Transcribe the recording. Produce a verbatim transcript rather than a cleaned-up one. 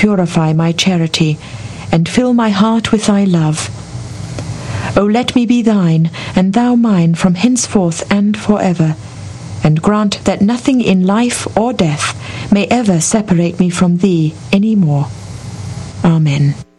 purify my charity, and fill my heart with thy love. O let me be thine, and thou mine from henceforth and for ever, and grant that nothing in life or death may ever separate me from thee any more. Amen.